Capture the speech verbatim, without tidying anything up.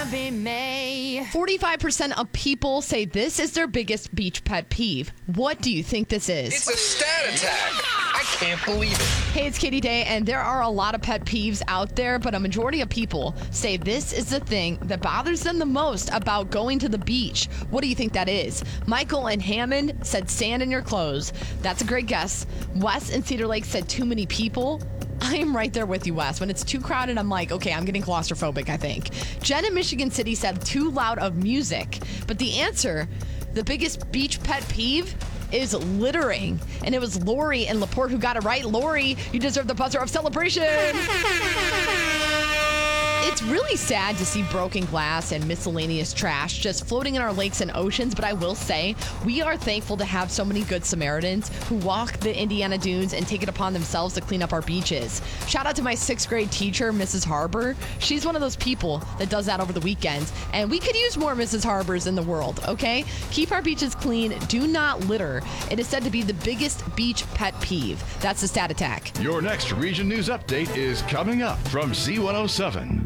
be May. forty-five percent of people say this is their biggest beach pet peeve. What do you think this is? It's a stat attack. I can't believe it. Hey, it's Katie Day, and there are a lot of pet peeves out there, but a majority of people say this is the thing that bothers them the most about going to the beach. What do you think that is? Michael and Hammond said sand in your clothes. That's a great guess. Wes in Cedar Lake said too many people. I am right there with you, Wes. When it's too crowded, I'm like, okay, I'm getting claustrophobic, I think. Jen in Michigan City said too loud of music. But the answer, the biggest beach pet peeve, is littering. And it was Lori in LaPorte who got it right. Lori, you deserve the buzzer of celebration. It's really sad to see broken glass and miscellaneous trash just floating in our lakes and oceans, but I will say we are thankful to have so many good Samaritans who walk the Indiana dunes and take it upon themselves to clean up our beaches. Shout out to my sixth grade teacher, Missus Harbor. She's one of those people that does that over the weekends, and we could use more Missus Harbors in the world, okay? Keep our beaches clean. Do not litter. It is said to be the biggest beach pet peeve. That's the Stat Attack. Your next Region News Update is coming up from Z one oh seven.